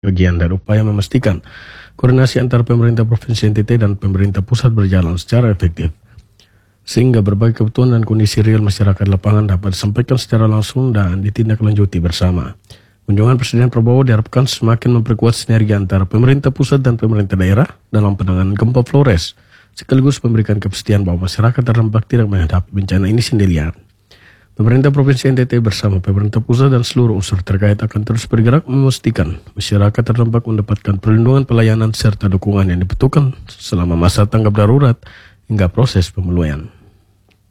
bagian dari upaya memastikan koordinasi antara pemerintah provinsi NTT dan pemerintah pusat berjalan secara efektif, sehingga berbagai kebutuhan dan kondisi real masyarakat lapangan dapat disampaikan secara langsung dan ditindaklanjuti bersama. Kunjungan Presiden Prabowo diharapkan semakin memperkuat sinergi antara pemerintah pusat dan pemerintah daerah dalam penanganan gempa Flores, sekaligus memberikan kepastian bahwa masyarakat terdampak tidak menghadapi bencana ini sendirian. Pemerintah Provinsi NTT bersama pemerintah pusat dan seluruh unsur terkait akan terus bergerak memastikan masyarakat terdampak mendapatkan perlindungan, pelayanan, serta dukungan yang dibutuhkan selama masa tanggap darurat hingga proses pemulihan.